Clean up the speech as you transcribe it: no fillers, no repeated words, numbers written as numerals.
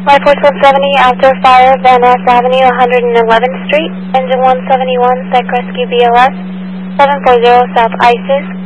Flight Force 170, outdoor fire, Van Ness Avenue, 111th Street, engine 171, Sec Rescue BLS, 740 South ISIS,